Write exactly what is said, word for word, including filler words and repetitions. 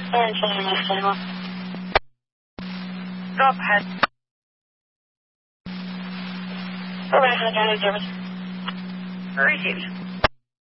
Drop head. Over to the county service. Received.